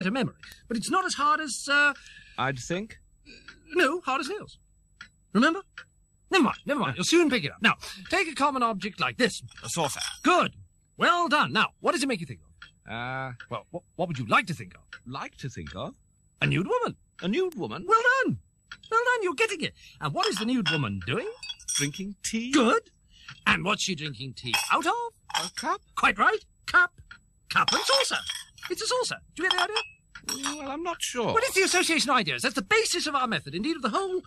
better memory. But it's not as hard as, I'd think. No, hard as nails. Remember? Never mind. You'll soon pick it up. Now, take a common object like this. A saucer. Good. Well done. Now, what does it make you think of? Well, What would you like to think of? like to think of. A nude woman. A nude woman. Well done. You're getting it. And what is the nude woman doing? Drinking tea. Good. And what's she drinking tea out of? A cup. Quite right. Cup and saucer. It's a saucer. Do you get the idea? Well, I'm not sure. Well, it's the association of ideas. That's the basis of our method. Indeed, of the whole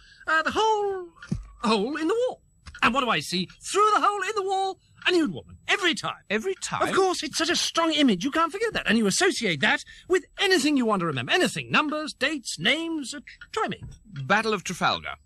hole in the wall. And what do I see? Through the hole in the wall, a nude woman. Every time. Every time? Of course, it's such a strong image, you can't forget that. And you associate that with anything you want to remember. Anything. Numbers, dates, names. Try me. Battle of Trafalgar.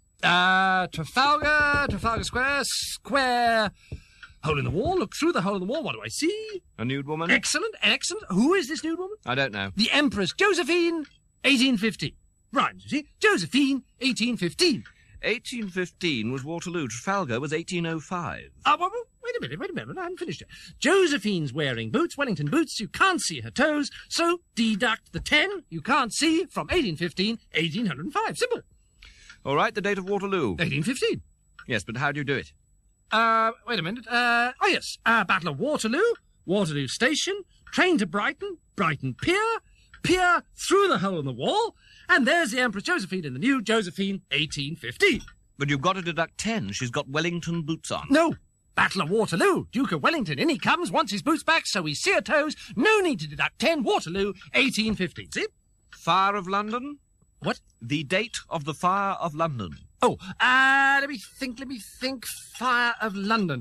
Trafalgar Square. Hole in the wall. Look through the hole in the wall. What do I see? A nude woman. Excellent. Who is this nude woman? I don't know. The Empress Josephine, 1815. Rhymes, you see? Josephine, 1815. 1815 was Waterloo. Trafalgar was 1805. Well, wait a minute. I haven't finished yet. Josephine's wearing boots, Wellington boots. You can't see her toes, so deduct the 10 you can't see from 1815, 1805. Simple. All right, the date of Waterloo. 1815. Yes, but how do you do it? Wait a minute. Yes. Battle of Waterloo, Waterloo Station, train to Brighton, Brighton Pier through the hole in the wall, and there's the Empress Josephine in the new Josephine, 1815. But you've got to deduct 10. She's got Wellington boots on. No. Battle of Waterloo. Duke of Wellington, in he comes, wants his boots back, so we see her toes. No need to deduct 10. Waterloo, 1815. See? Fire of London? What? The date of the Fire of London. Oh, let me think. Fire of London.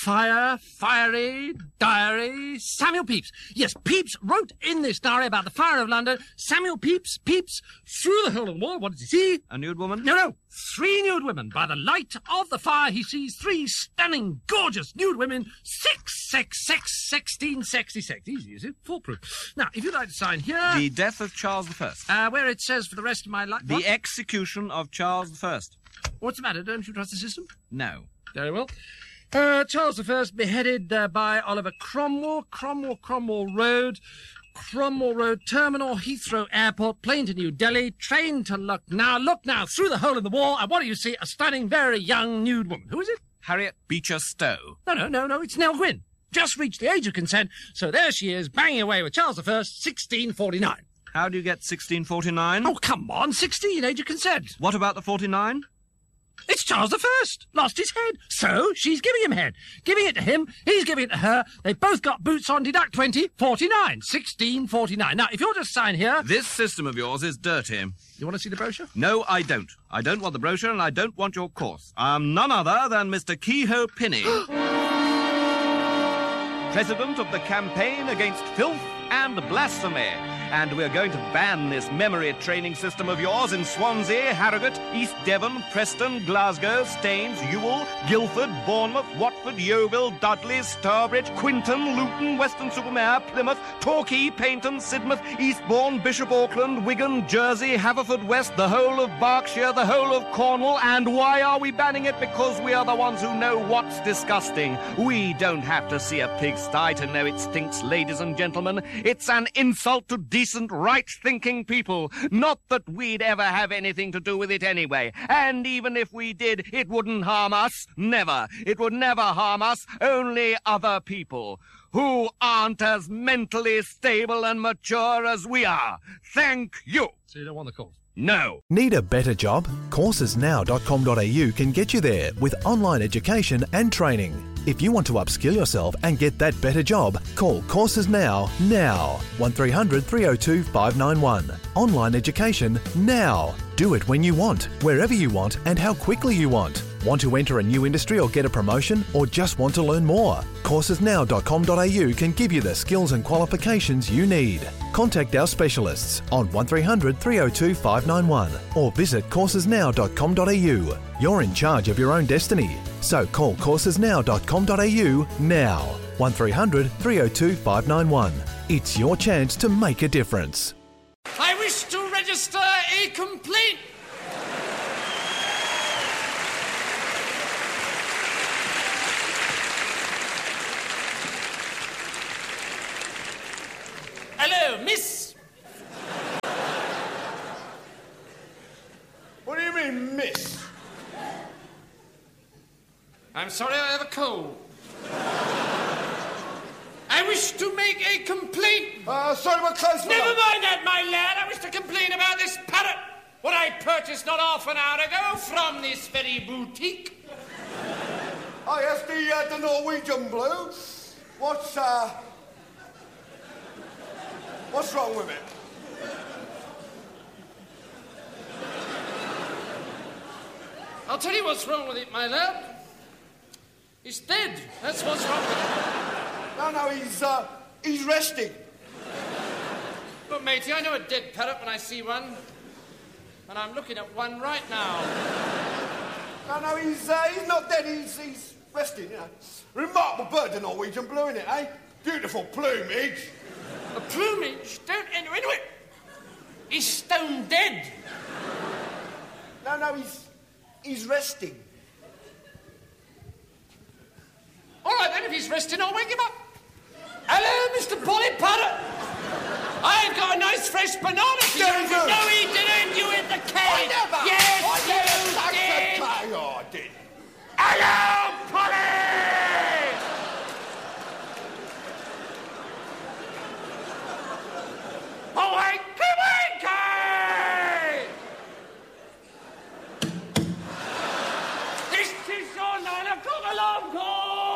Fiery, diary, Samuel Pepys. Yes, Pepys wrote in this diary about the Fire of London. Samuel Pepys, through the hole in the wall, what does he see? A nude woman? No. 3 nude women. By the light of the fire, he sees 3 stunning, gorgeous nude women. 16, sexy. Easy, is it? Foolproof. Now, if you'd like to sign here... The death of Charles I. Where it says for the rest of my life... The execution of Charles I. What's the matter? Don't you trust the system? No. Very well. Charles I beheaded by Oliver Cromwell. Cromwell Road, Terminal, Heathrow Airport, plane to New Delhi, train to Lucknow. Look now, through the hole in the wall, and what do you see? A stunning, very young, nude woman. Who is it? Harriet Beecher Stowe. No, it's Nell Gwynn. Just reached the age of consent, so there she is, banging away with Charles I, 1649. How do you get 1649? Oh, come on, 16, age of consent. What about the 49? It's Charles I. Lost his head. So she's giving him head. Giving it to him. He's giving it to her. They both got boots on. Deduct 20. 49. 1649. Now, if you'll just sign here... This system of yours is dirty. You want to see the brochure? No, I don't. I don't want the brochure and I don't want your course. I'm none other than Mr. Kehoe Pinney. President of the Campaign Against Filth and Blasphemy. And we're going to ban this memory training system of yours in Swansea, Harrogate, East Devon, Preston, Glasgow, Staines, Ewell, Guildford, Bournemouth, Watford, Yeovil, Dudley, Stourbridge, Quinton, Luton, Weston-super-Mare, Plymouth, Torquay, Paynton, Sidmouth, Eastbourne, Bishop Auckland, Wigan, Jersey, Haverfordwest, the whole of Berkshire, the whole of Cornwall. And why are we banning it? Because we are the ones who know what's disgusting. We don't have to see a pigsty to know it stinks, ladies and gentlemen. It's an insult to decent, right-thinking people. Not that we'd ever have anything to do with it anyway. And even if we did, it wouldn't harm us. Never. It would never harm us. Only other people who aren't as mentally stable and mature as we are. Thank you. So you don't want the course? No. Need a better job? Coursesnow.com.au can get you there with online education and training. If you want to upskill yourself and get that better job, call Courses Now. 1300 302 591. Online education now. Do it when you want, wherever you want, and how quickly you want. Want to enter a new industry or get a promotion, or just want to learn more? Coursesnow.com.au can give you the skills and qualifications you need. Contact our specialists on 1300 302 591 or visit coursesnow.com.au. You're in charge of your own destiny, so call coursesnow.com.au now. 1300 302 591. It's your chance to make a difference. I wish to register a complaint. Hello, miss. evening, miss. I'm sorry I have a cold. I wish to make a complaint. Sorry, we're close. Never mind that, my lad. I wish to complain about this parrot. What I purchased not half an hour ago from this very boutique. Oh, yes, the Norwegian blue. What's wrong with it? I'll tell you what's wrong with it, my lad. It's dead. That's what's wrong with it. No, he's resting. Look, matey, I know a dead parrot when I see one. And I'm looking at one right now. No, he's not dead. He's resting, you know. Remarkable bird, the Norwegian blue, innit, eh? Beautiful plumage. The plumage? Don't enter into it. He's stone dead. No, he's resting. All right, then, if he's resting, I'll wake him up. Hello, Mr. Polly Parrot. I've got a nice fresh banana for you. No, he didn't. You hit the cake. Yes, you did. Oh, I did. Hello, Polly! Oh, wakey, wakey! This is your 9 o'clock alarm call.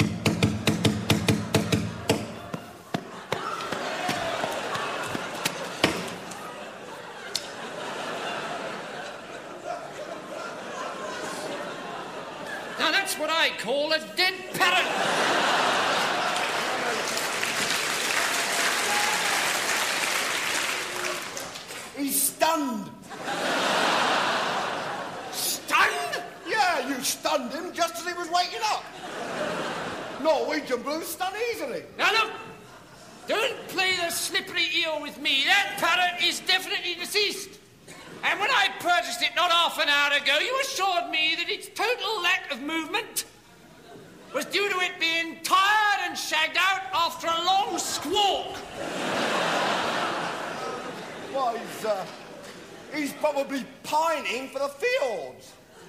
Now that's what I call a dead parrot. He's stunned. Stunned? Yeah, you stunned him just as he was waking up. Norwegian blues stun easily. Now look, don't play the slippery eel with me. That parrot is definitely deceased. And when I purchased it not half an hour ago, you assured me that its total lack of movement was due to it being tired and shagged out after a long squawk. Well, he's probably pining for the fjords.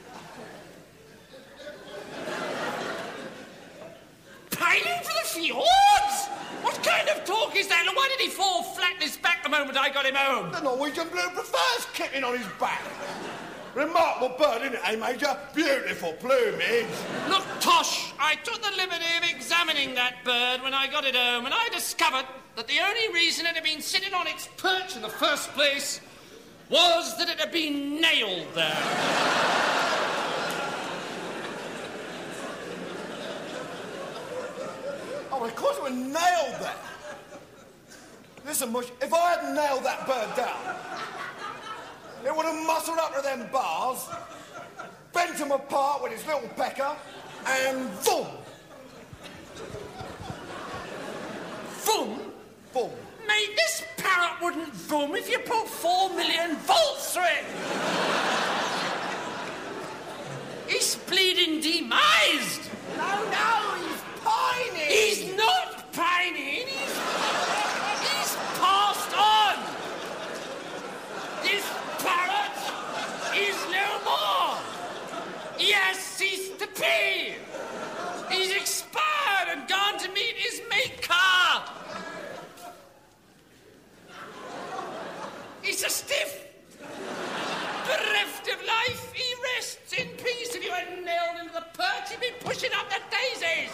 Pining for the fjords? What kind of talk is that? And why did he fall flat on his back the moment I got him home? The Norwegian blue prefers kicking on his back. Remarkable bird, isn't it, eh, Major? Beautiful plumage. Look, Tosh, I took the liberty of examining that bird when I got it home, and I discovered that the only reason it had been sitting on its perch in the first place was that it had been nailed there. Oh, of course it was nailed there. Listen, Mush, if I hadn't nailed that bird down, it would have muscled up to them bars, bent them apart with his little pecker, and boom! Boom? Boom. Mate, this parrot wouldn't boom if you put 4 million volts through it. He's bleeding demised. No, he's pining. He's not pining. He's passed on. This parrot is no more. He has ceased to pee. He's expired and gone to meet his maker. He's a stiff, bereft of life. He rests in peace. If you hadn't nailed him to the perch, he'd be pushing up the daisies.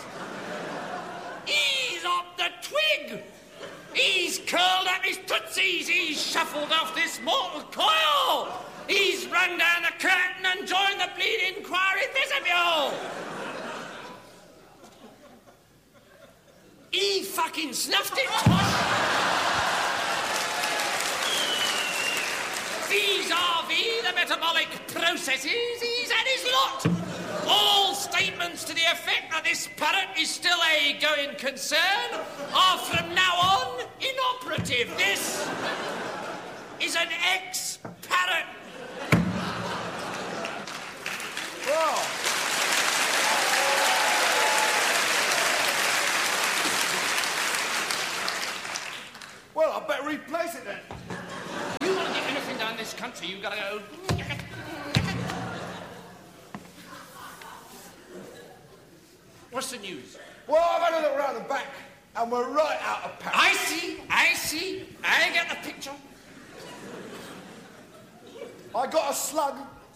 He's up the twig. He's curled up his tootsies. He's shuffled off this mortal coil. He's run down the curtain and joined the bleeding choir in vestibule. He fucking snuffed it. Vis-a-vis the metabolic processes, he's had his lot. All statements to the effect that this parrot is still a going concern are from now on inoperative. This is an ex-parrot. Well, I better replace it then. You want to get anything done in this country, you've got to go What's the news? Well, I've had a look round the back, and we're right out of Paris. I see. I get the picture. I got a slug.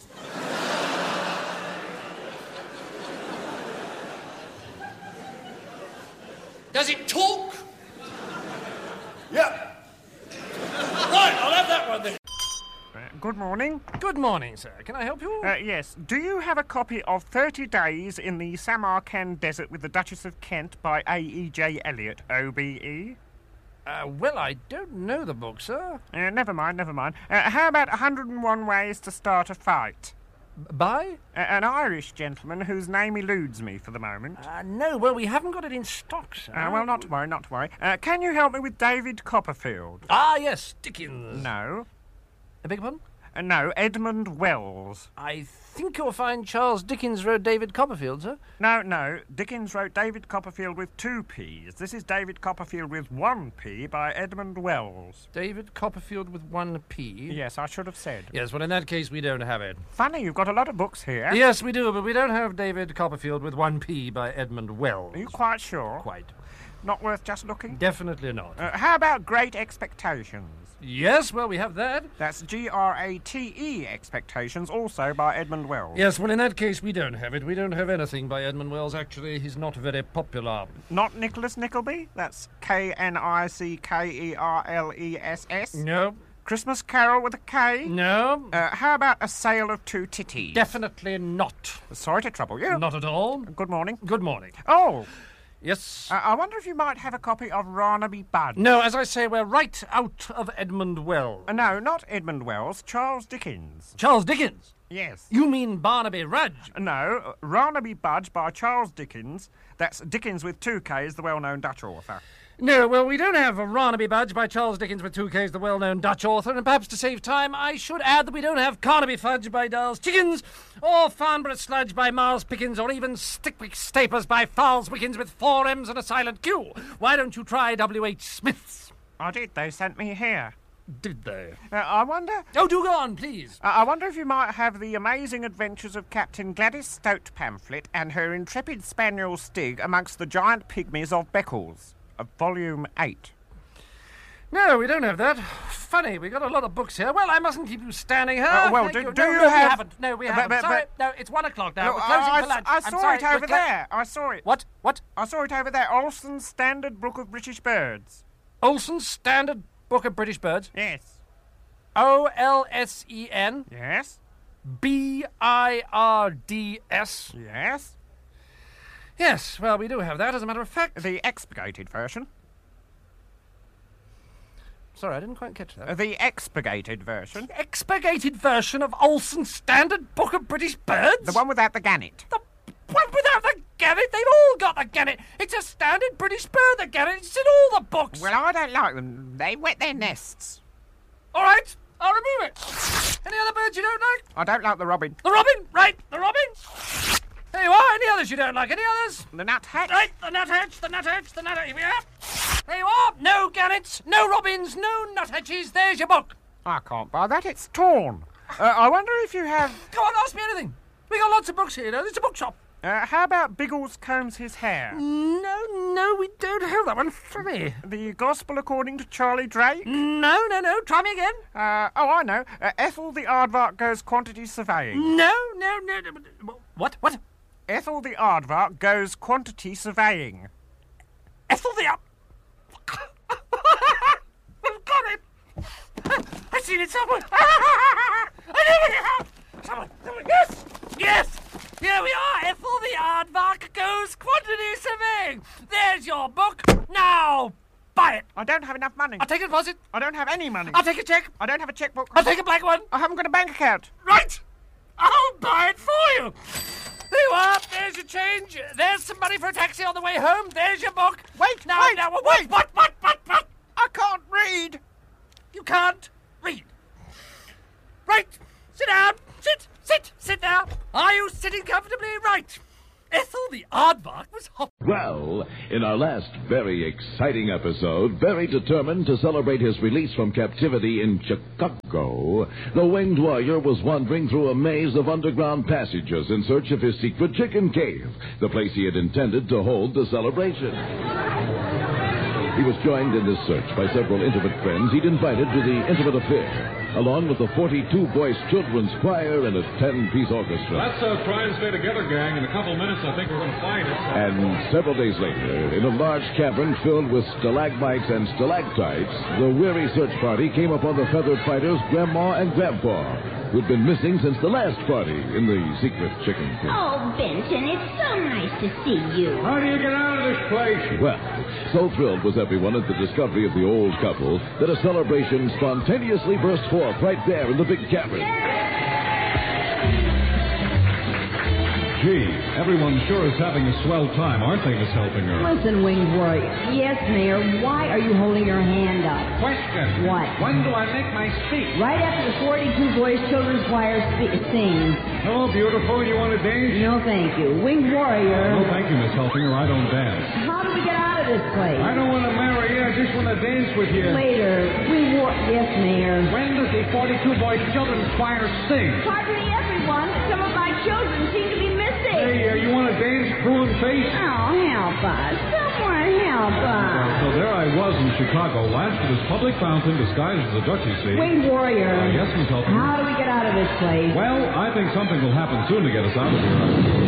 Does it talk? Yep. Right, I'll have that one then. Good morning. Good morning, sir. Can I help you? Yes. Do you have a copy of 30 Days in the Samarkand Desert with the Duchess of Kent by A.E.J. Eliot, OBE? Well, I don't know the book, sir. Never mind. How about 101 Ways to Start a Fight? By? An Irish gentleman whose name eludes me for the moment. No, well, we haven't got it in stock, sir. Well, not to worry. Can you help me with David Copperfield? Ah, yes, Dickens. No. I beg your pardon? No, Edmund Wells. I think you'll find Charles Dickens wrote David Copperfield, sir. No. Dickens wrote David Copperfield with 2 P's. This is David Copperfield with 1 P by Edmund Wells. David Copperfield with 1 P? Yes, I should have said. Yes, well, in that case, we don't have it. Funny, you've got a lot of books here. Yes, we do, but we don't have David Copperfield with 1 P by Edmund Wells. Are you quite sure? Quite. Not worth just looking? Definitely not. How about Great Expectations? Yes, well, we have that. That's Grate Expectations, also by Edmund Wells. Yes, well, in that case, we don't have it. We don't have anything by Edmund Wells, actually. He's not very popular. Not Nicholas Nickleby? That's Knickerless? No. Christmas Carol with a K? No. How about A Sale of Two Titties? Definitely not. Sorry to trouble you. Not at all. Good morning. Good morning. Oh, Yes? I wonder if you might have a copy of Barnaby Budge. No, as I say, we're right out of Edmund Wells. No, not Edmund Wells, Charles Dickens. Charles Dickens? Yes. You mean Barnaby Rudge? No, Barnaby Budge by Charles Dickens. That's Dickens with 2 Ks, the well-known Dutch author. No, well, we don't have a Barnaby Budge by Charles Dickens with 2 Ks, the well-known Dutch author, and perhaps to save time, I should add that we don't have Carnaby Fudge by Darles Chickens, or Farnborough Sludge by Miles Pickens, or even Stickwick Stapers by Farles Wickens with 4 M's and a silent Q. Why don't you try W.H. Smith's? I did. They sent me here. Did they? I wonder... Oh, do go on, please. I wonder if you might have The Amazing Adventures of Captain Gladys Stout pamphlet and her intrepid spaniel Stig amongst the giant pygmies of Beccles, of Volume 8. No, we don't have that. Funny, we got a lot of books here. Well, I mustn't keep you standing here. Well, Thank do you you No, have... we haven't. No, we haven't. Sorry. No, it's 1 o'clock now. No, We're closing for lunch. I I'm saw sorry. it over there. I saw it. What? I saw it over there. Olson's Standard Book of British Birds. Olson's Standard Book of British Birds? Yes. Olsen Yes. Birds. Yes. Yes, well, we do have that, as a matter of fact. The expurgated version. Sorry, I didn't quite catch that. The expurgated version. Expurgated version of Olson's Standard Book of British Birds? The one without the gannet. The one without the gannet? They've all got the gannet. It's a standard British bird, the gannet. It's in all the books. Well, I don't like them. They wet their nests. All right, I'll remove it. Any other birds you don't like? I don't like the robin. The robin, right, the robin. There you are. Any others you don't like? Any others? The nuthatch. Right, the nuthatch. Here we are. There you are. No gannets, no robins, no nuthatches. There's your book. I can't buy that. It's torn. I wonder if you have... Go on, ask me anything. We got lots of books here, you know. It's a bookshop. How about Biggles Combs His Hair? No, we don't have that one. Funny. The Gospel According to Charlie Drake? No. Try me again. I know. Ethel the Aardvark Goes Quantity Surveying. No. What? Ethel the Aardvark Goes Quantity Surveying. Ethel the I've got it. I've seen it somewhere. Someone. Yes. Here we are. Ethel the Aardvark Goes Quantity Surveying. There's your book. Now, buy it. I don't have enough money. I'll take a deposit. I don't have any money. I'll take a cheque. I don't have a checkbook. I'll take a blank one. I haven't got a bank account. Right. I'll buy it for you. There you are. There's your change. There's some money for a taxi on the way home. There's your book. Wait. What? I can't read. You can't read. Right. Sit down. Sit down. Are you sitting comfortably? Right. Ethel the aardvark was hot. Well, in our last very exciting episode, very determined to celebrate his release from captivity in Chicago, the winged warrior was wandering through a maze of underground passages in search of his secret chicken cave, the place he had intended to hold the celebration. He was joined in this search by several intimate friends he'd invited to the intimate affair, along with a 42-voice children's choir and a 10-piece orchestra. Let's try and stay together, gang. In a couple of minutes, I think we're going to find it. And several days later, in a large cavern filled with stalagmites and stalactites, the weary search party came upon the feathered fighters' Grandma and Grandpa, who'd been missing since the last party in the secret chicken cave. Oh, Benton, it's so nice to see you. How do you get out of this place? Well, so thrilled was everyone at the discovery of the old couple that a celebration spontaneously burst forth right there in the big cavern. Gee, everyone sure is having a swell time, aren't they, Miss Helfinger? Listen, Winged Warrior. Yes, Mayor, why are you holding your hand up? Question. What? When do I make my speech? Right after the 42-voice children's choir sings. Oh, beautiful. You want to dance? No, thank you. Winged Warrior. No, thank you, Miss Helfinger. I don't dance. How do we get out of this place? I don't want to marry you. I just want to dance with you. Later. Yes, Mayor. When does the 42-voice children's choir sing? Pardon me, everyone. Some of my children seem to be missing. Hey, you want to dance, crew and face? Oh, help us. Someone help us. So there I was in Chicago, last to this public fountain disguised as a duck, you see. Winged Warrior. Yes, Miss Helfinger. How do we get out of this place? Well, I think something will happen soon to get us out of here.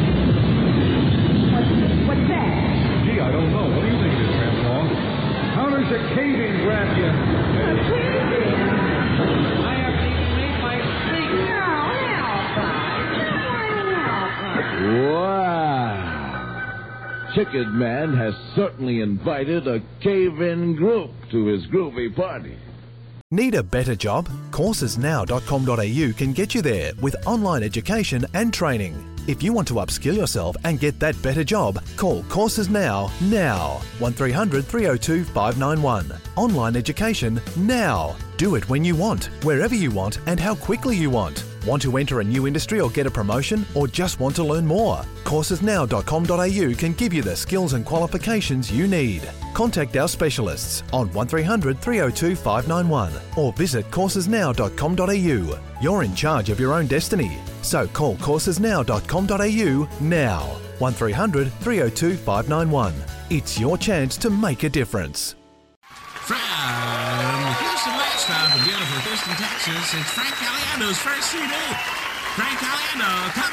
What's that? Gee, I don't know. What do you think it is, Grandpa? How does a caving grab you? A caving? I haven't even made my speech. No, help us. Someone help us. Wow! Chicken Man has certainly invited a cave-in group to his groovy party. Need a better job? Coursesnow.com.au can get you there with online education and training. If you want to upskill yourself and get that better job, call Courses Now. 1300 302 591. Online education now. Do it when you want, wherever you want, and how quickly you want. Want to enter a new industry or get a promotion, or just want to learn more? Coursesnow.com.au can give you the skills and qualifications you need. Contact our specialists on 1300 302 591 or visit coursesnow.com.au. You're in charge of your own destiny. So call coursesnow.com.au now. 1300 302 591. It's your chance to make a difference. From Houston Lifestyle to beautiful Houston, Texas, it's Frank Caliendo's first CD. Frank Caliendo, come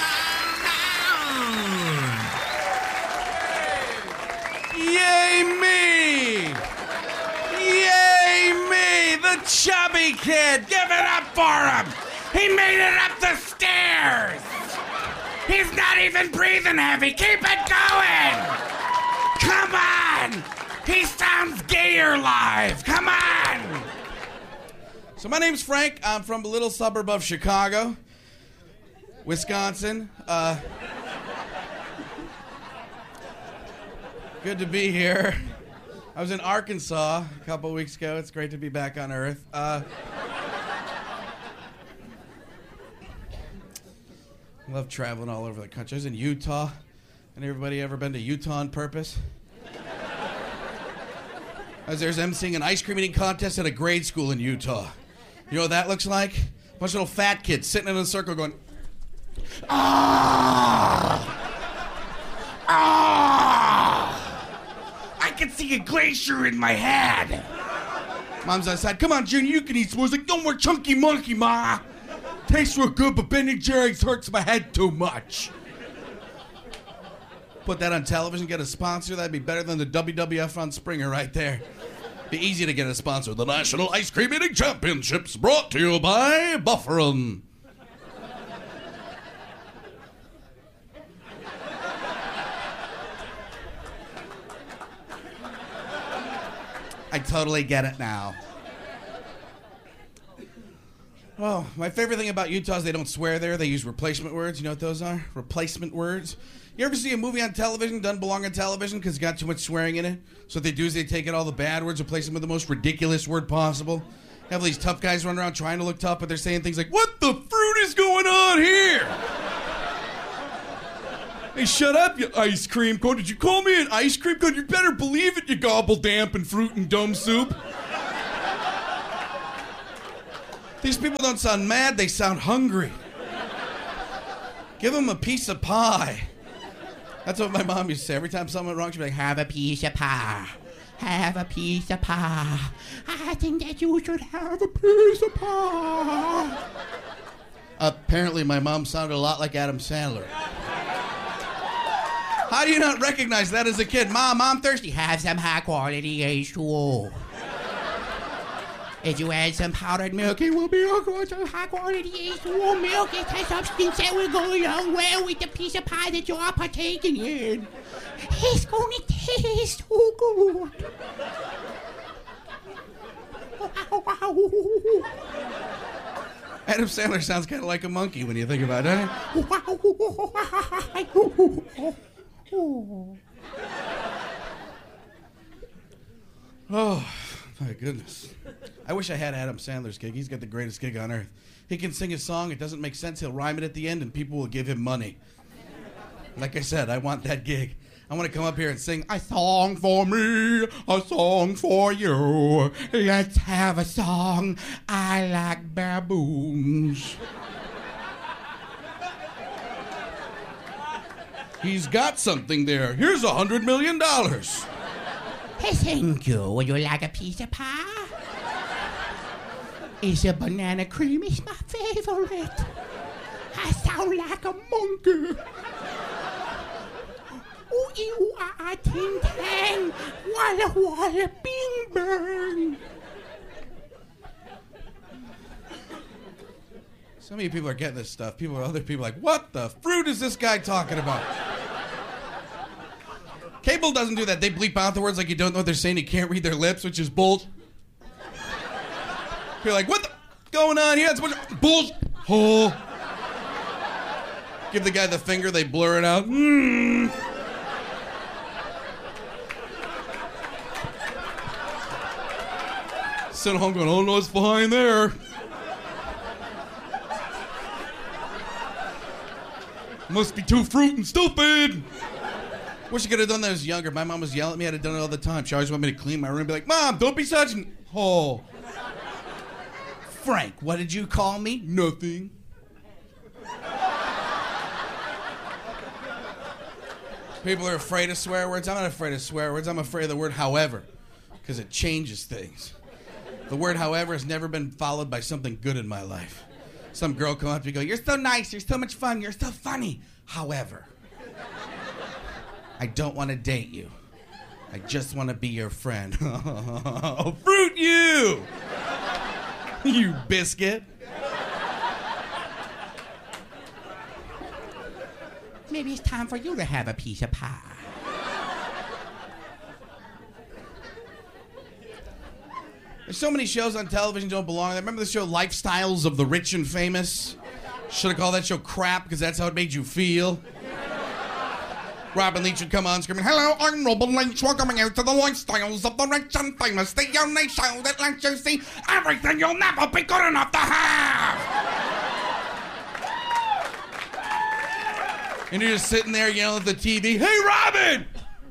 on down! Yay me! Yay me! The chubby kid! Give it up for him! He made it up the stairs! He's not even breathing heavy! Keep it going! Come on! He sounds gayer live! Come on! So my name's Frank. I'm from a little suburb of Chicago, Wisconsin. Good to be here. I was in Arkansas a couple of weeks ago. It's great to be back on Earth. I love traveling all over the country. I was in Utah. And everybody ever been to Utah on purpose? I was there emceeing an ice cream eating contest at a grade school in Utah. You know what that looks like? A bunch of little fat kids sitting in a circle going, Ah! Ah! I can see a glacier in my head. Mom's outside. Come on, Junior, you can eat s'mores. Like, no more chunky monkey, Ma. Tastes real good, but Ben & Jerry's hurts my head too much. Put that on television, get a sponsor. That'd be better than the WWF on Springer right there. Be easy to get a sponsor. The National Ice Cream Eating Championships, brought to you by Bufferin. I totally get it now. Oh, my favorite thing about Utah is they don't swear there. They use replacement words. You know what those are? Replacement words. You ever see a movie on television doesn't belong on television because it's got too much swearing in it? So what they do is they take out all the bad words, replace them with the most ridiculous word possible. Have these tough guys run around trying to look tough, but they're saying things like, "What the fruit is going on here?" Hey, shut up, you ice cream cone. Did you call me an ice cream cone? You better believe it, you gobble damp and fruit and dumb soup. These people don't sound mad, they sound hungry. Give them a piece of pie. That's what my mom used to say. Every time something went wrong, she'd be like, have a piece of pie. Have a piece of pie. I think that you should have a piece of pie. Apparently, my mom sounded a lot like Adam Sandler. How do you not recognize that as a kid? Mom, I'm thirsty. Have some high-quality H2O. If you add some powdered milk, it will be some high-quality H2O milk. It's a substance that will go along well with the piece of pie that you are partaking in. It's going to taste so good. Adam Sandler sounds kind of like a monkey when you think about it, doesn't he? Oh, my goodness. I wish I had Adam Sandler's gig. He's got the greatest gig on earth. He can sing a song, it doesn't make sense, he'll rhyme it at the end, and people will give him money. Like I said, I want that gig. I want to come up here and sing, a song for me, a song for you. Let's have a song. I like baboons. He's got something there. Here's $100 million. Hey, thank you. Would you like a piece of pie? Is a banana cream is my favorite. I sound like a monkey. Ooh, ew, ah, ting, tang. Walla, walla, bing, bang. Some of you people are getting this stuff. Other people are like, what the fruit is this guy talking about? Cable doesn't do that. They bleep out the words like you don't know what they're saying. You can't read their lips, which is bull. You're like, what the going on here? That's bull. Oh. Give the guy the finger. They blur it out. Sitting home going, oh no, it's behind there. Must be too fruit and stupid. Wish I could have done that as younger. My mom was yelling at me. I'd have done it all the time. She always wanted me to clean my room and be like, Mom, don't be such an... Oh. Frank, what did you call me? Nothing. People are afraid of swear words. I'm not afraid of swear words. I'm afraid of the word however, because it changes things. The word however has never been followed by something good in my life. Some girl come up to me and go, you're so nice, you're so much fun, you're so funny. However, I don't want to date you. I just want to be your friend. Fruit you! You biscuit. Maybe it's time for you to have a piece of pie. There's so many shows on television don't belong there. Remember the show Lifestyles of the Rich and Famous? Should have called that show crap because that's how it made you feel. Robin Leach would come on screaming, hello, I'm Robin Leach, welcoming you to the Lifestyles of the Rich and Famous, the only show that lets you see everything you'll never be good enough to have. And you're just sitting there yelling at the TV, hey, Robin!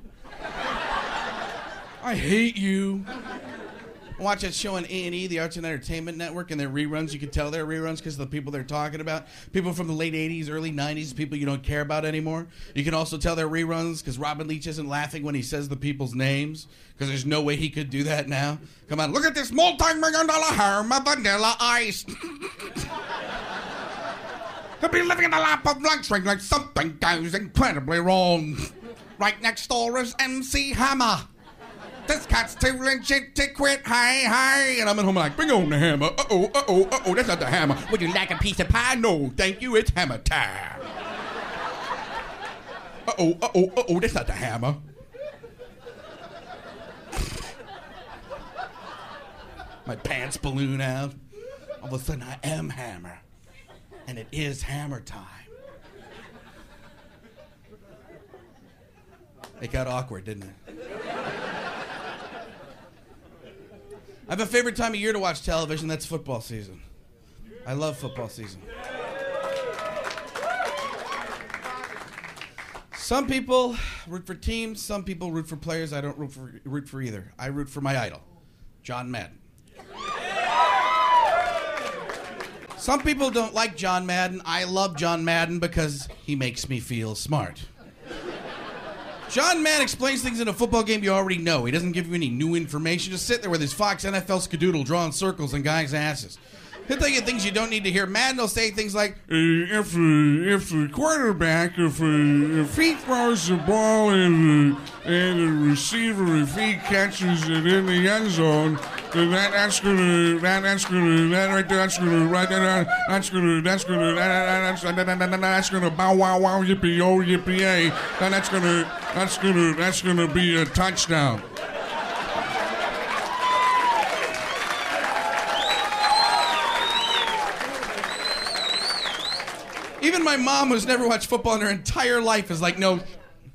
I hate you. Watch that show on A&E, the Arts and Entertainment Network, and their reruns. You can tell they're reruns because of the people they're talking about. People from the late 80s, early 90s, people you don't care about anymore. You can also tell they're reruns because Robin Leach isn't laughing when he says the people's names because there's no way he could do that now. Come on, look at this multi-million-dollar harem of Vanilla Ice. He'll be living in the lap of luxury like something goes incredibly wrong. Right next door is MC Hammer. This cat's too legit to quit, hey. And I'm at home like, bring on the hammer. Uh-oh, that's not the hammer. Would you like a piece of pie? No, thank you, it's hammer time. Uh-oh, that's not the hammer. My pants balloon out. All of a sudden, I am Hammer. And it is hammer time. It got awkward, didn't it? I have a favorite time of year to watch television. That's football season. I love football season. Some people root for teams, some people root for players. I don't root for either. I root for my idol, John Madden. Some people don't like John Madden. I love John Madden because he makes me feel smart. John Madden explains things in a football game you already know. He doesn't give you any new information. Just sit there with his Fox NFL skadoodle drawing circles in guys' asses. He'll tell you things you don't need to hear. Madden will say things like, if the quarterback, if he throws the ball and the receiver, if he catches it in the end zone, then that's gonna bow wow wow yippee oh yippee yay. Then that's gonna be a touchdown. Even my mom, who's never watched football in her entire life, is like, no.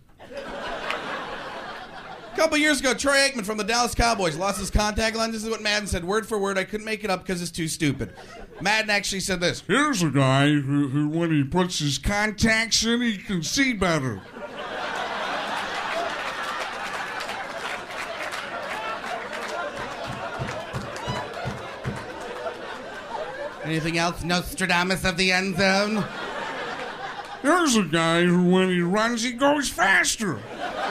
A couple years ago, Troy Aikman from the Dallas Cowboys lost his contact lens. This is what Madden said, word for word. I couldn't make it up because it's too stupid. Madden actually said this. Here's a guy who when he puts his contacts in, he can see better. Anything else, Nostradamus of the end zone? There's a guy who, when he runs, he goes faster.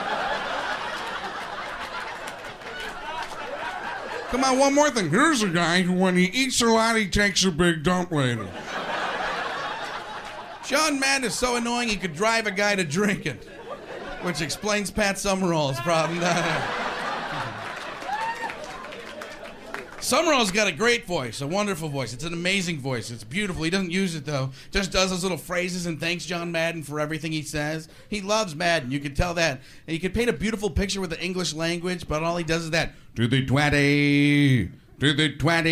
Come on, one more thing. Here's a guy who, when he eats a lot, he takes a big dump later. John Madden is so annoying he could drive a guy to drinking, which explains Pat Summerall's problem. Summerall's got a great voice, a wonderful voice. It's an amazing voice. It's beautiful. He doesn't use it, though. Just does those little phrases and thanks John Madden for everything he says. He loves Madden. You can tell that. And you can paint a beautiful picture with the English language, but all he does is that. To the 20, to the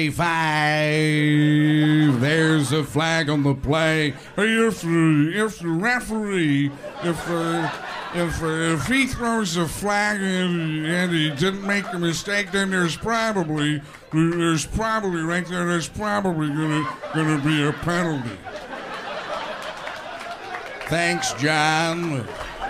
25, there's a flag on the play. If the referee, if he throws a flag and he didn't make a mistake, then there's probably right there, there's probably gonna be a penalty. Thanks, John.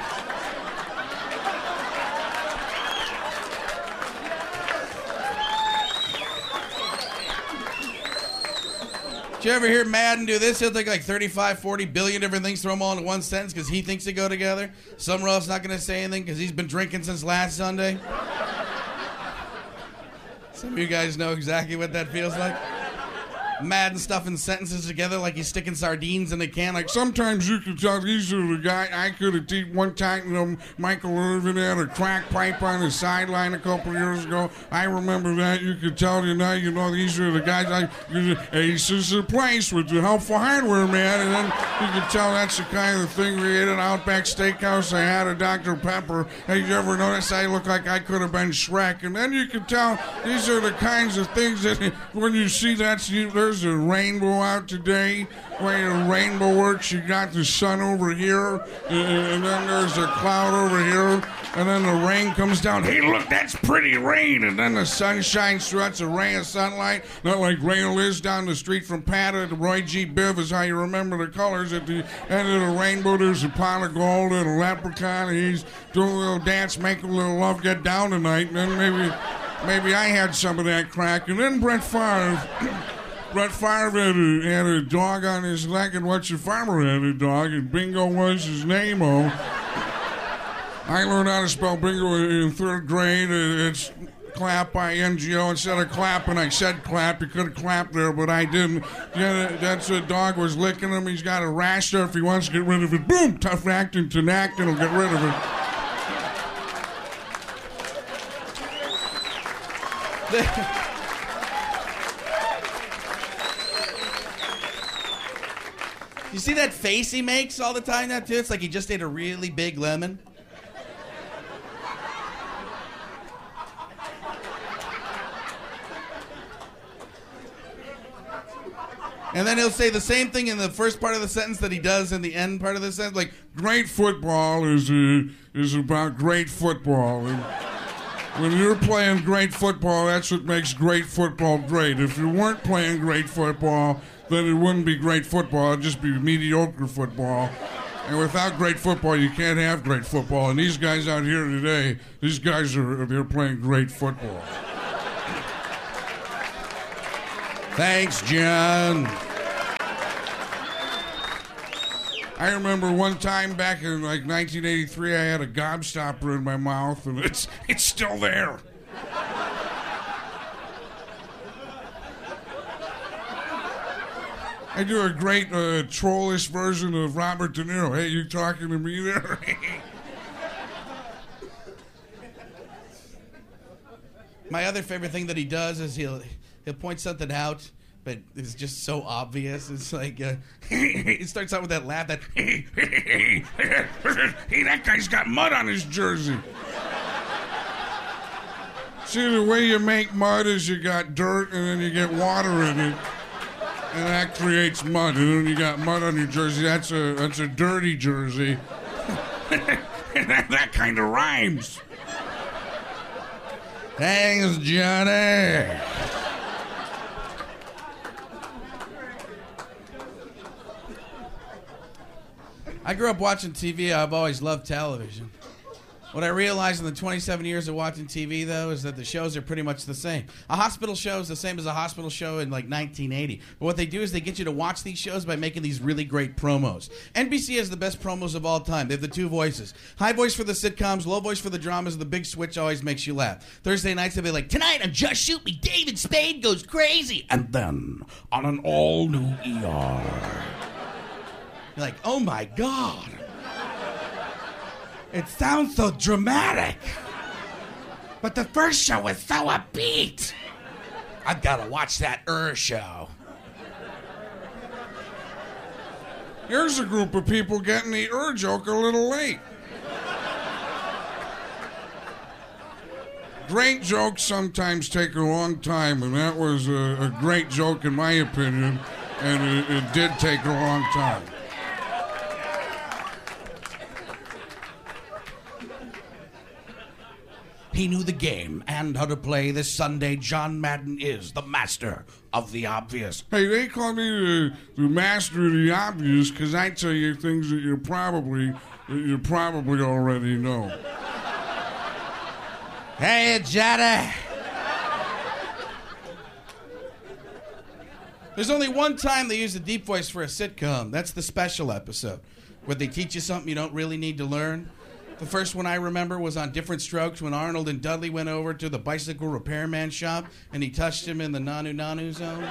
Did you ever hear Madden do this? He'll take like 35, 40 billion different things, throw them all into one sentence because he thinks they go together. Summerall's not going to say anything because he's been drinking since last Sunday. Some of you guys know exactly what that feels like. Madden stuffing sentences together like he's sticking sardines in a can. Like, sometimes you can tell these are the guy I could have teach one time, you know, Michael Irvin had a crack pipe on his sideline a couple years ago. I remember that. You could tell, you know, these are the guys Ace is the place with the helpful hardware, man. And then you could tell that's the kind of thing we ate at Outback Steakhouse. I had a Dr. Pepper. Hey, you ever notice I look like I could have been Shrek? And then you could tell these are the kinds of things that when you see that, there's a rainbow out today. The way a rainbow works, you got the sun over here, and then there's a cloud over here, and then the rain comes down. Hey, look, that's pretty rain. And then the sun shines through. That's a ray of sunlight. Not like Ray Liz down the street from Pata to Roy G. Biv is how you remember the colors. At the end of the rainbow, there's a pot of gold and a leprechaun, and he's doing a little dance, making a little love, get down tonight. And then maybe I had some of that crack. And then Brett Favre had a dog on his leg, and What's Your Farmer had a dog, and Bingo was his name-o. I learned how to spell bingo in third grade. It's clap I-N-G-O. Instead of clapping, I said clap. You could have clapped there, but I didn't. Yeah, that's the dog was licking him. He's got a rash there. If he wants to get rid of it, boom, tough acting to knack, and he'll get rid of it. You see that face he makes all the time now, too? It's like he just ate a really big lemon. And then he'll say the same thing in the first part of the sentence that he does in the end part of the sentence. Like, great football is about great football. And when you're playing great football, that's what makes great football great. If you weren't playing great football, then it wouldn't be great football. It'd just be mediocre football. And without great football, you can't have great football. And these guys out here today, these guys they're playing great football. Thanks, John. I remember one time back in like 1983, I had a gobstopper in my mouth, and it's still there. I do a great trollish version of Robert De Niro. Hey, you talking to me there? My other favorite thing that he does is he'll point something out, but it's just so obvious. It's like he starts out with that laugh that hey, that guy's got mud on his jersey. See, the way you make mud is you got dirt and then you get water in it. And that creates mud. And then you got mud on your jersey. That's a dirty jersey. that kind of rhymes. Thanks, Johnny. I grew up watching TV. I've always loved television. What I realized in the 27 years of watching TV, though, is that the shows are pretty much the same. A hospital show is the same as a hospital show in, like, 1980. But what they do is they get you to watch these shows by making these really great promos. NBC has the best promos of all time. They have the two voices. High voice for the sitcoms, low voice for the dramas. The big switch always makes you laugh. Thursday nights, they'll be like, tonight on Just Shoot Me, David Spade goes crazy. And then, on an all-new ER. You're like, oh, my God. It sounds so dramatic. But the first show was so upbeat. I've got to watch that show. Here's a group of people getting the joke a little late. Great jokes sometimes take a long time, and that was a great joke in my opinion, and it did take a long time. He knew the game and how to play. This Sunday, John Madden is the master of the obvious. Hey, they call me the master of the obvious because I tell you things that you probably already know. Hey, Johnny. There's only one time they use the deep voice for a sitcom. That's the special episode, where they teach you something you don't really need to learn. The first one I remember was on Different Strokes when Arnold and Dudley went over to the bicycle repairman shop and he touched him in the nanu-nanu zone.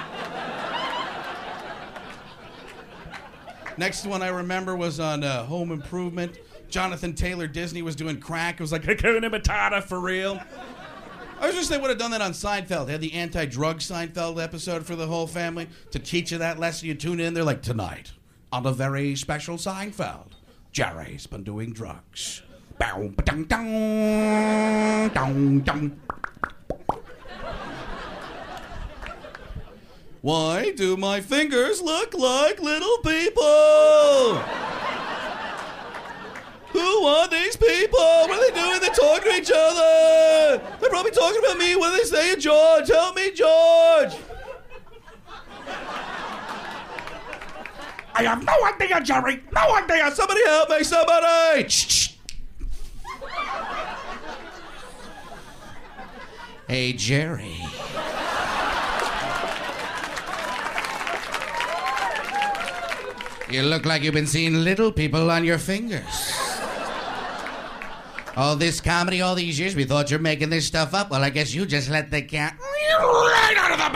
Next one I remember was on Home Improvement. Jonathan Taylor Disney was doing crack. It was like, Hakuna Matata for real. I wish they would have done that on Seinfeld. They had the anti-drug Seinfeld episode for the whole family. To teach you that lesson, you tune in, they're like, tonight, on a very special Seinfeld, Jerry's been doing drugs. Bow, ba-dum, dum, dum, dum. Why do my fingers look like little people? Who are these people? What are they doing? They're talking to each other. They're probably talking about me. What are they saying, George? Help me, George. I have no idea, Jerry. No idea. Somebody help me. Somebody. Shh. Hey, Jerry. You look like you've been seeing little people on your fingers. All this comedy all these years, we thought you're making this stuff up. Well, I guess you just let the cat right out of the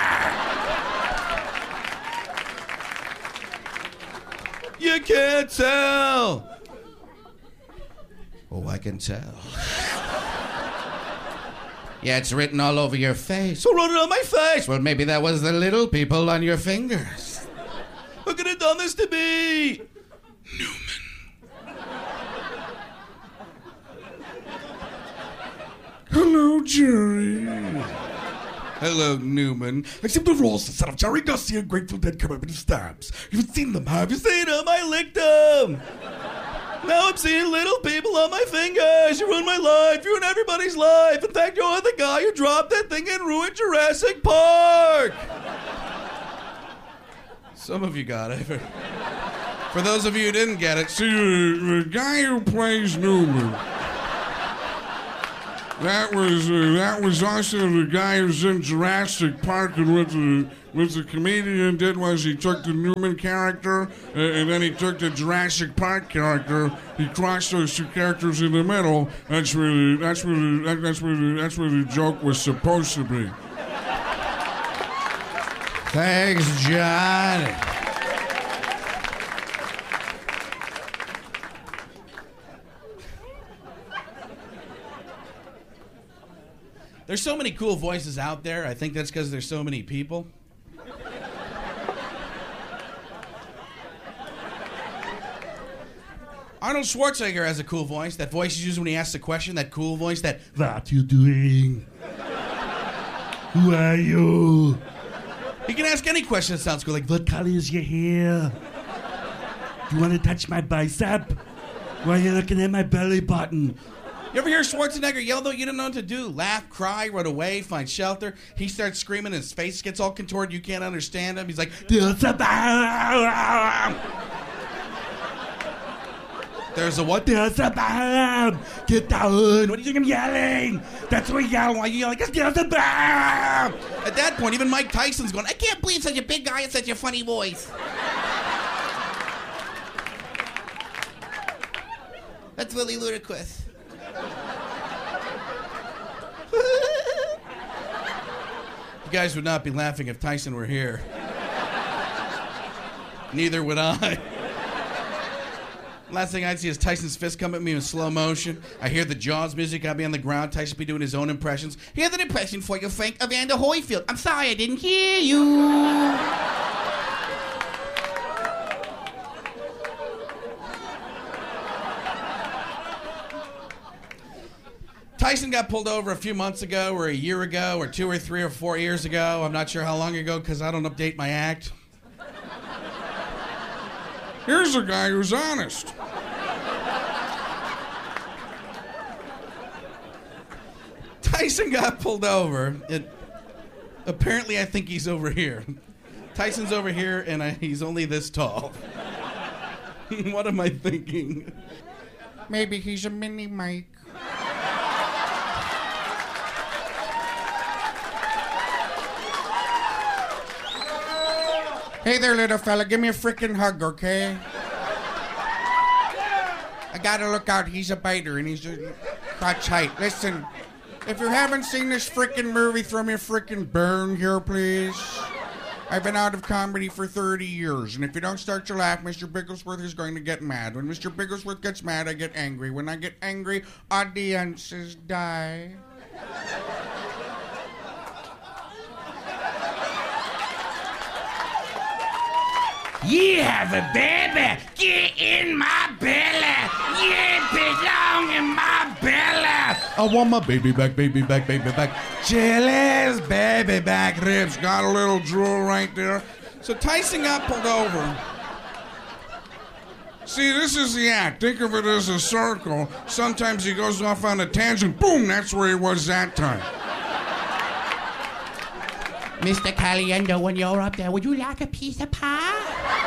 bag. You can't tell. Oh, I can tell. Yeah, it's written all over your face. Who wrote it on my face? Well, maybe that was the little people on your fingers. Who could have done this to me? Newman. Hello, Jerry. Hello, Newman. Except the rules instead of Jerry Garcia and Grateful Dead commemorative stamps. You've seen them, have you seen them? I licked them. Now I'm seeing little people on my fingers. You ruined my life. You ruined everybody's life. In fact, you're the guy who dropped that thing and ruined Jurassic Park. Some of you got it. For those of you who didn't get it, See, the guy who plays Newman, that was also the guy who's in Jurassic Park, and what the comedian did was he took the Newman character and then he took the Jurassic Park character. He crossed those two characters in the middle. That's where the joke was supposed to be. Thanks, John. There's so many cool voices out there. I think that's because there's so many people. Arnold Schwarzenegger has a cool voice. That voice he uses when he asks a question. That cool voice. That, what you doing? Who are you? He can ask any question that sounds cool. Like, what color is your hair? Do you want to touch my bicep? Why are you looking at my belly button? You ever hear Schwarzenegger yell, though? You don't know what to do. Laugh, cry, run away, find shelter. He starts screaming, his face gets all contorted. You can't understand him. He's like, there's a what? There's a bomb! Get down! What do you think I'm yelling? That's what you yell. Why you yelling? There's a bomb! At that point, even Mike Tyson's going, I can't believe such a big guy has such a funny voice. That's really ludicrous. You guys would not be laughing if Tyson were here. Neither would I. Last thing I'd see is Tyson's fist come at me in slow motion. I hear the Jaws music. I'd be on the ground. Tyson be doing his own impressions. Here's an impression for you, Frank Evander Holyfield. I'm sorry I didn't hear you. Tyson got pulled over a few months ago, or a year ago, or 2 or 3 or 4 years ago. I'm not sure how long ago because I don't update my act. Here's a guy who's honest. Tyson got pulled over. Apparently, I think he's over here. Tyson's over here, and he's only this tall. What am I thinking? Maybe he's a mini Mike. Hey there, little fella. Give me a freaking hug, okay? I gotta look out. He's a biter, and he's a crotch height. Listen, if you haven't seen this freaking movie, throw me a freaking bone here, please. I've been out of comedy for 30 years, and if you don't start to laugh, Mr. Bigglesworth is going to get mad. When Mr. Bigglesworth gets mad, I get angry. When I get angry, audiences die. You have a baby. Get in my belly. You belong in my belly. I want my baby back, baby back, baby back. Chili's baby back ribs. Got a little drool right there. So Tyson got pulled over. See, this is the act. Think of it as a circle. Sometimes he goes off on a tangent. Boom, that's where he was that time. Mr. Caliendo, when you're up there, would you like a piece of pie?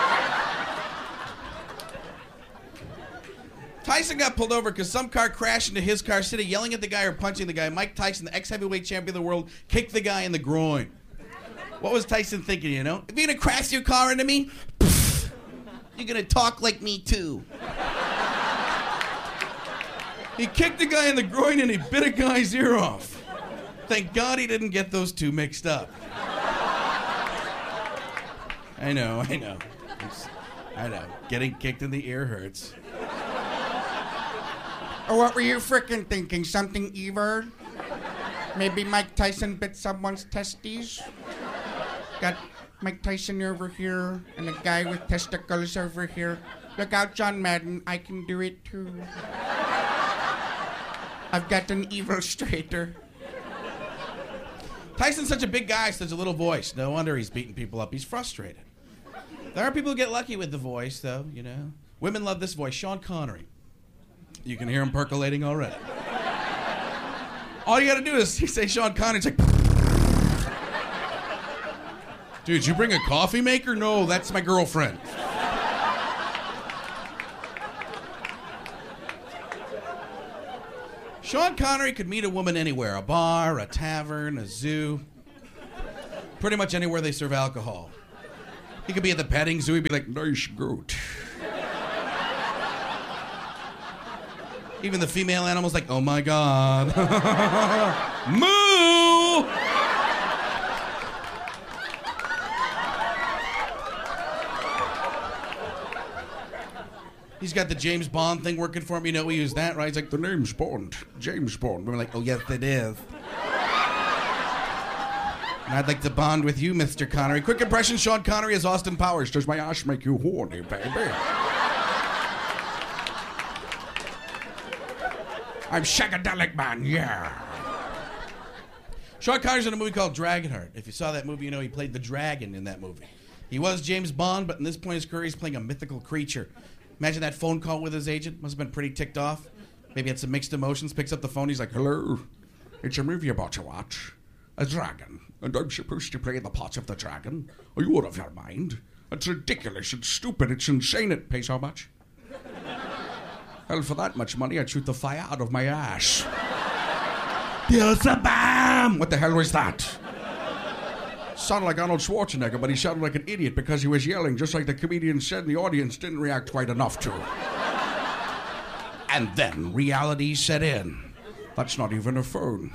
Tyson got pulled over because some car crashed into his car. Instead of yelling at the guy or punching the guy, Mike Tyson, the ex-heavyweight champion of the world, kicked the guy in the groin. What was Tyson thinking, you know? If you're going to crash your car into me, pff, you're going to talk like me too. He kicked the guy in the groin and he bit a guy's ear off. Thank God he didn't get those two mixed up. I know. Getting kicked in the ear hurts. Or what were you frickin' thinking? Something evil? Maybe Mike Tyson bit someone's testes? Got Mike Tyson over here and a guy with testicles over here. Look out, John Madden. I can do it too. I've got an evil straighter. Tyson's such a big guy, such a little voice. No wonder he's beating people up. He's frustrated. There are people who get lucky with the voice, though, you know. Women love this voice. Sean Connery. You can hear him percolating already. All you gotta do is say Sean Connery. It's like, dude, you bring a coffee maker? No, that's my girlfriend. Sean Connery could meet a woman anywhere. A bar, a tavern, a zoo. Pretty much anywhere they serve alcohol. He could be at the petting zoo. He'd be like, nice goat. Even the female animal's like, oh my God. Moo! He's got the James Bond thing working for him. You know, we use that, right? He's like, the name's Bond. James Bond. We're like, oh, yes, it is. And I'd like to bond with you, Mr. Connery. Quick impression, Sean Connery as Austin Powers. Does my ass make you horny, baby? I'm Shagadelic Man, yeah. Sean Connery's in a movie called Dragonheart. If you saw that movie, you know he played the dragon in that movie. He was James Bond, but in this point in his career, he's playing a mythical creature. Imagine that phone call with his agent. Must have been pretty ticked off. Maybe had some mixed emotions. Picks up the phone. He's like, hello. It's a movie about to watch. A dragon. And I'm supposed to play the part of the dragon. Are you out of your mind? It's ridiculous. It's stupid. It's insane. It pays how much? Hell, for that much money, I'd shoot the fire out of my ass. There's a bam! What the hell was that? Sounded like Arnold Schwarzenegger, but he sounded like an idiot because he was yelling, just like the comedian said, and the audience didn't react quite enough to. And then reality set in. That's not even a phone.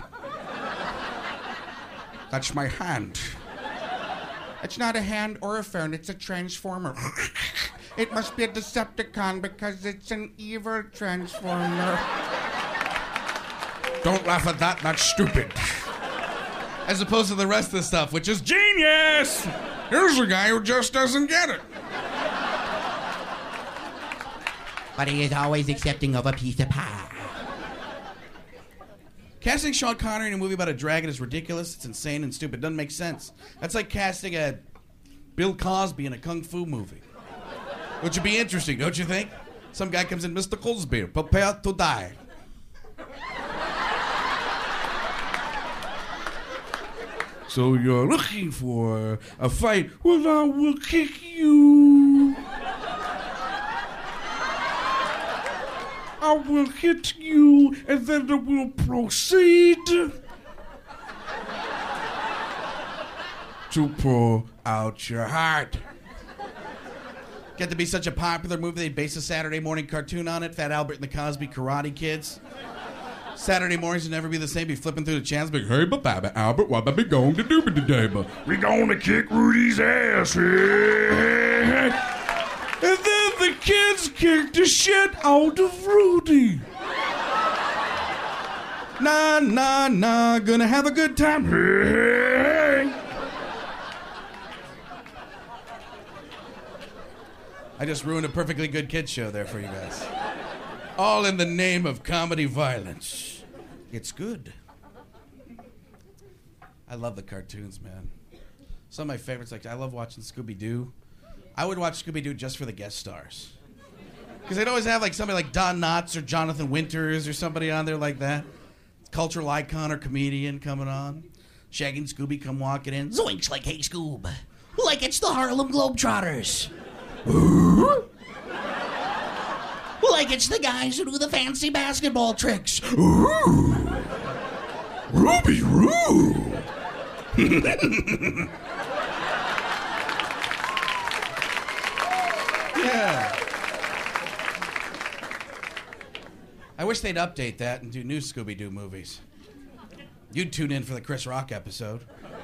That's my hand. It's not a hand or a phone, it's a transformer. It must be a Decepticon because it's an evil transformer. Don't laugh at that, that's stupid. As opposed to the rest of the stuff, which is genius! Here's a guy who just doesn't get it. But he is always accepting of a piece of pie. Casting Sean Connery in a movie about a dragon is ridiculous, it's insane and stupid. It doesn't make sense. That's like casting a Bill Cosby in a kung fu movie. Which would be interesting, don't you think? Some guy comes in, Mr. Cosby, prepare to die. So you're looking for a fight? Well, I will kick you. I will hit you, and then I will proceed to pull out your heart. Get to be such a popular movie, they based a Saturday morning cartoon on it. Fat Albert and the Cosby Karate Kids. Saturday mornings would never be the same. Be flipping through the channels, be like, hey, Baba Albert, what are we going to do today? We gonna kick Rudy's ass. And then the kids kicked the shit out of Rudy. Nah, nah, nah, gonna have a good time. I just ruined a perfectly good kids show there for you guys. All in the name of comedy violence. It's good. I love the cartoons, man. Some of my favorites, like I love watching Scooby-Doo. I would watch Scooby-Doo just for the guest stars. Because they'd always have like somebody like Don Knotts or Jonathan Winters or somebody on there like that. Cultural icon or comedian coming on. Shaggy and Scooby come walking in. Zoinks like Hey Scoob. Like it's the Harlem Globetrotters. Like it's the guys who do the fancy basketball tricks. Ooh. Ruby Roo. Yeah. I wish they'd update that and do new Scooby-Doo movies. You'd tune in for the Chris Rock episode.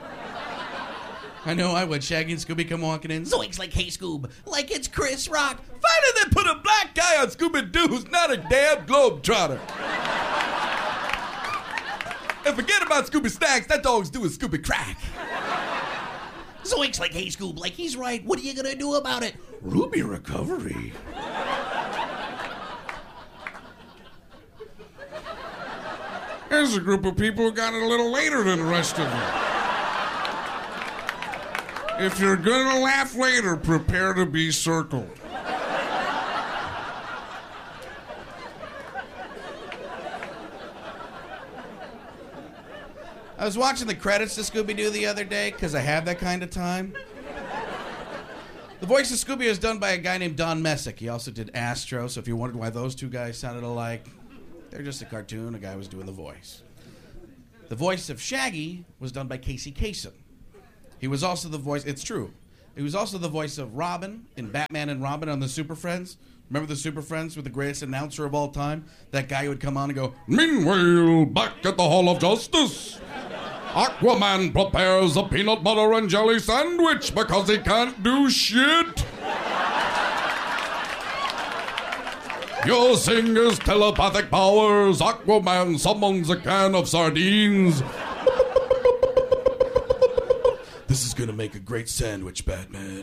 I know I would. Shaggy and Scooby come walking in. Zoinks like Hey Scoob. Like it's Chris Rock. Finally they put a black guy on Scooby-Doo who's not a damn globetrotter. And forget about Scooby Snacks. That dog's doing Scooby Crack. Zoinks like Hey Scoob. Like he's right. What are you gonna do about it? Ruby recovery. There's a group of people who got it a little later than the rest of them. If you're gonna laugh later, prepare to be circled. I was watching the credits to Scooby-Doo the other day because I have that kind of time. The voice of Scooby is done by a guy named Don Messick. He also did Astro, so if you wondered why those two guys sounded alike, They're just a cartoon. A guy was doing the voice. The voice of Shaggy was done by Casey Kasem. He was also the voice, it's true, he was also the voice of Robin in Batman and Robin on the Super Friends. Remember the Super Friends with the greatest announcer of all time? That guy who would come on and go, "Meanwhile, back at the Hall of Justice, Aquaman prepares a peanut butter and jelly sandwich because he can't do shit. Using his telepathic powers, Aquaman summons a can of sardines. This is gonna make a great sandwich, Batman."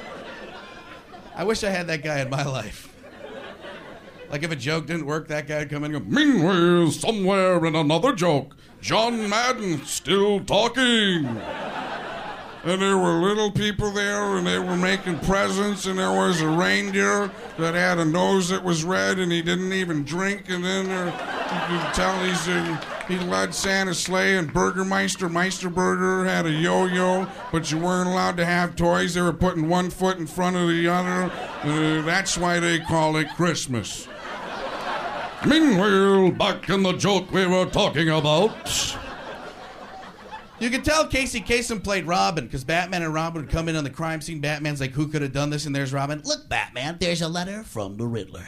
I wish I had that guy in my life. Like if a joke didn't work, that guy would come in and go, "Meanwhile, somewhere in another joke, John Madden still talking. And there were little people there, and they were making presents, and there was a reindeer that had a nose that was red, and he didn't even drink, and then you could tell he led Santa's sleigh, and Meisterburger had a yo-yo, but you weren't allowed to have toys. They were putting one foot in front of the other. That's why they call it Christmas. Meanwhile, back in the joke we were talking about." You could tell Casey Kasem played Robin, because Batman and Robin would come in on the crime scene. Batman's like, "Who could have done this?" And there's Robin. "Look, Batman, there's a letter from the Riddler."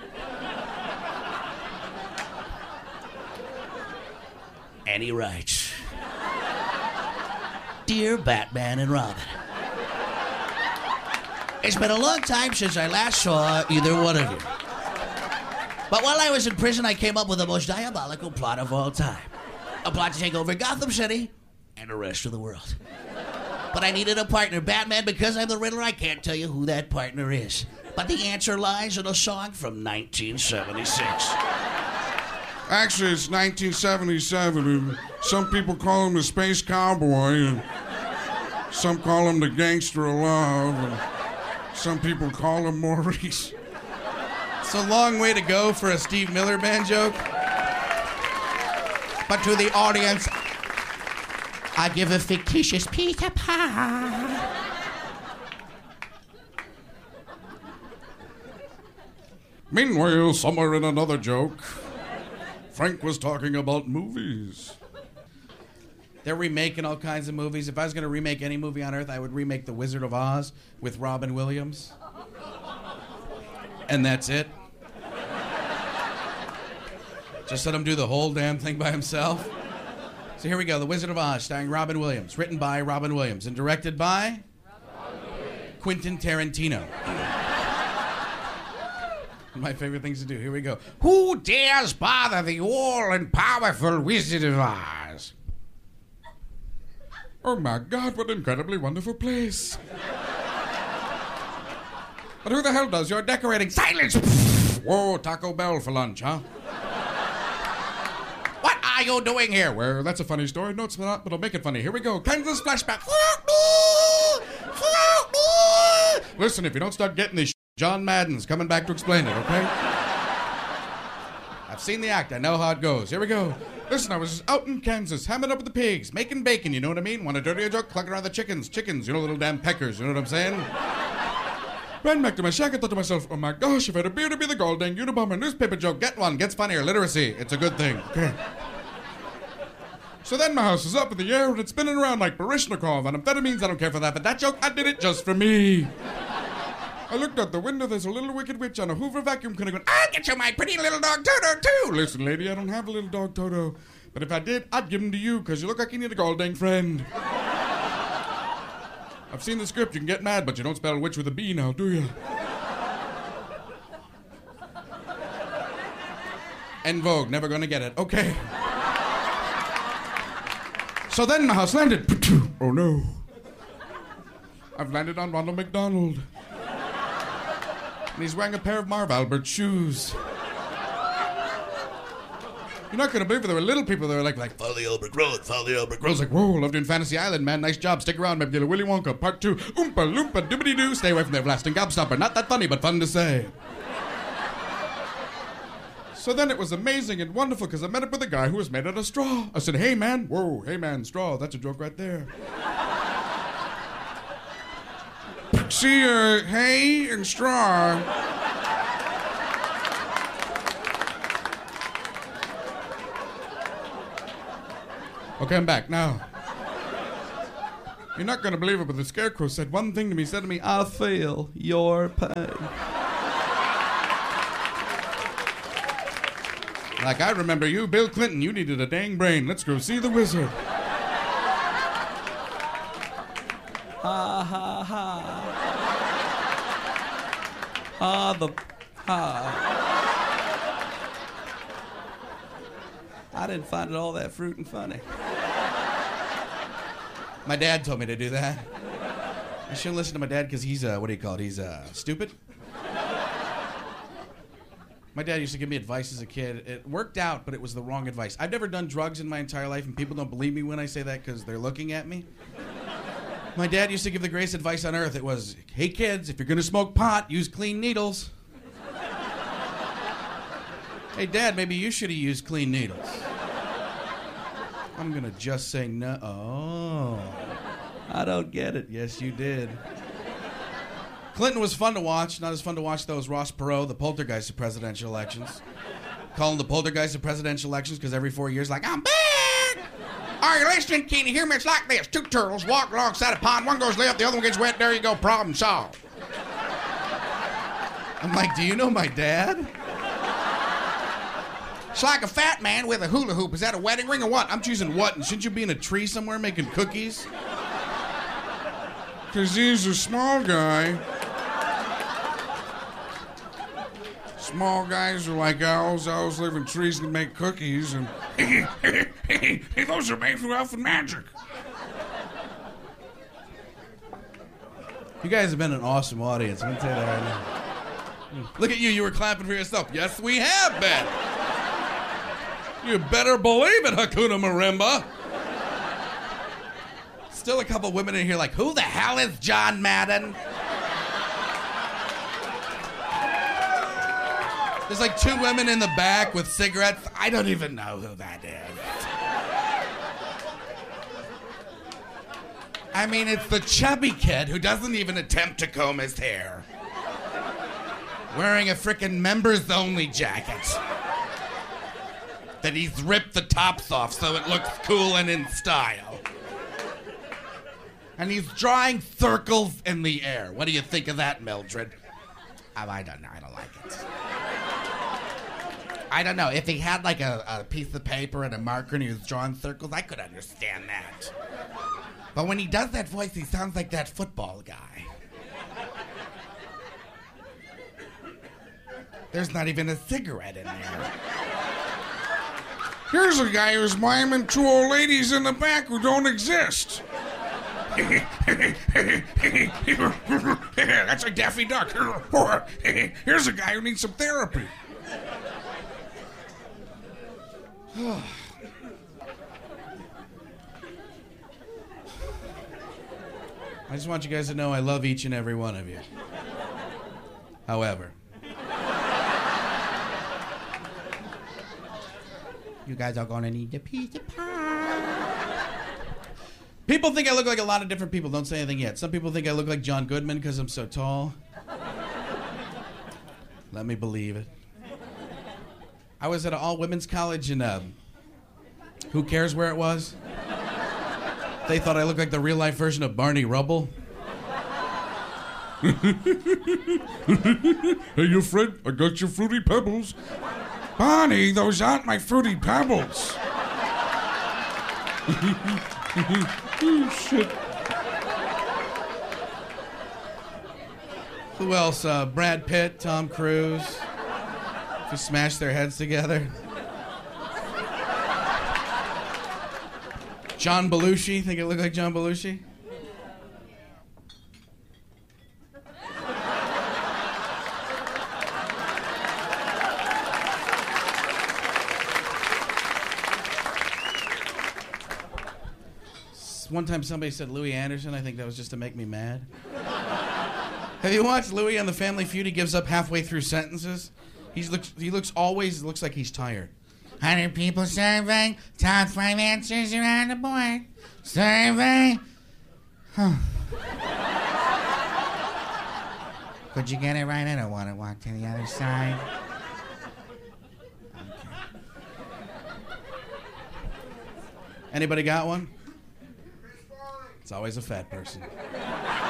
And he writes, "Dear Batman and Robin, it's been a long time since I last saw either one of you. But while I was in prison, I came up with the most diabolical plot of all time. A plot to take over Gotham City and the rest of the world. But I needed a partner, Batman. Because I'm the Riddler, I can't tell you who that partner is. But the answer lies in a song from 1976. Actually, it's 1977, and some people call him the Space Cowboy, and some call him the Gangster of Love, and some people call him Maurice." It's a long way to go for a Steve Miller Band joke. But to the audience, I give a fictitious Peter Pan. Meanwhile, somewhere in another joke, Frank was talking about movies. They're remaking all kinds of movies. If I was going to remake any movie on Earth, I would remake The Wizard of Oz with Robin Williams. And that's it. Just let him do the whole damn thing by himself. So here we go, The Wizard of Oz, starring Robin Williams. Written by Robin Williams and directed by Quentin Tarantino. My favorite things to do. Here we go. Who dares bother the all-and-powerful Wizard of Oz? Oh my God, what an incredibly wonderful place. But who the hell does your decorating? Silence! Whoa, Taco Bell for lunch, huh? What are you doing here? Well, that's a funny story. No, it's not, but I'll make it funny. Here we go. Kansas flashback. Listen, if you don't start getting this, John Madden's coming back to explain it, okay? I've seen the act. I know how it goes. Here we go. Listen, I was out in Kansas, hamming up with the pigs, making bacon, you know what I mean? Want a dirtier joke? Clucking around the chickens, you know, little damn peckers, you know what I'm saying? Ran back to my shack and thought to myself, oh my gosh, if I had a beer to be the gold dang Unabomber newspaper joke, get one, gets funnier, literacy, it's a good thing. Okay. So then my house is up in the air and it's spinning around like Baryshnikov, and amphetamines, I don't care for that, but that joke, I did it just for me. I looked out the window, there's a little wicked witch on a Hoover vacuum cleaner going, I'll get you my pretty little dog Toto too. Listen, lady, I don't have a little dog Toto, but if I did, I'd give him to you, because you look like you need a gold dang friend. I've seen the script, you can get mad, but you don't spell witch with a B now, do you? En vogue, never gonna get it. Okay. So then my house landed. Oh no. I've landed on Ronald McDonald. And he's wearing a pair of Marv Albert shoes. You're not gonna believe it, there were little people that were like, follow the Albert Road, follow the Albert Road. I was like, whoa, loved you in Fantasy Island, man, nice job, stick around, maybe get a Willy Wonka, part 2, Oompa Loompa Doobity-Doo, stay away from the everlasting gobstopper, not that funny, but fun to say. So then it was amazing and wonderful, because I met up with a guy who was made out of straw. I said, hey man, whoa, hey man, straw, that's a joke right there. See, hay and straw. Okay, I'm back. Now, you're not going to believe it, but the Scarecrow said one thing to me. He said to me, I feel your pain. Like, I remember you, Bill Clinton. You needed a dang brain. Let's go see the wizard. Ha, ha, ha. I didn't find it all that fruit and funny. My dad told me to do that. I shouldn't listen to my dad because he's, what do you call it? He's, stupid. My dad used to give me advice as a kid. It worked out, but it was the wrong advice. I've never done drugs in my entire life, and people don't believe me when I say that because they're looking at me. My dad used to give the greatest advice on earth. It was, hey kids, if you're going to smoke pot, use clean needles. Hey, Dad, maybe you should have used clean needles. I'm going to just say no. Oh, I don't get it. Yes, you did. Clinton was fun to watch. Not as fun to watch, though, as Ross Perot, the poltergeist of presidential elections. Call him the poltergeist of presidential elections because every 4 years, like, I'm back! Are you listening? Can you hear me? It's like this. Two turtles walk alongside a pond. One goes left, the other one gets wet. There you go. Problem solved. I'm like, do you know my dad? It's like a fat man with a hula hoop. Is that a wedding ring or what? I'm choosing what? And shouldn't you be in a tree somewhere making cookies? Because he's a small guy. Small guys are like owls. Owls live in trees and make cookies. And Hey, those are made through elf and magic. You guys have been an awesome audience. I'm going to tell you that right now. Look at you. You were clapping for yourself. Yes, we have been. You better believe it, Hakuna Marimba. Still a couple women in here like, who the hell is John Madden? There's like 2 women in the back with cigarettes. I don't even know who that is. I mean, it's the chubby kid who doesn't even attempt to comb his hair. Wearing a frickin' members-only jacket. That he's ripped the tops off so it looks cool and in style. And he's drawing circles in the air. What do you think of that, Mildred? Oh, I don't know. I don't like it. I don't know. If he had like a piece of paper and a marker and he was drawing circles, I could understand that. But when he does that voice, he sounds like that football guy. There's not even a cigarette in there. Here's a guy who's miming 2 old ladies in the back who don't exist. That's a Daffy Duck. Here's a guy who needs some therapy. I just want you guys to know I love each and every one of you. However, you guys are gonna need a piece of pie. People think I look like a lot of different people. Don't say anything yet. Some people think I look like John Goodman because I'm so tall. Let me believe it. I was at an all-women's college in, who cares where it was? They thought I looked like the real-life version of Barney Rubble. Hey, you Fred, I got your Fruity Pebbles. Barney, those aren't my Fruity Pebbles. Oh, shit. Who else? Brad Pitt, Tom Cruise. If you smash their heads together. John Belushi. Think I look like John Belushi? One time somebody said Louis Anderson. I think that was just to make me mad. Have you watched Louis on The Family Feud? He gives up halfway through sentences. He always looks like he's tired. 100 people survey, top 5 answers are on the board. Survey. Could you get it right? I don't want to walk to the other side. Anybody got one? It's always a fat person.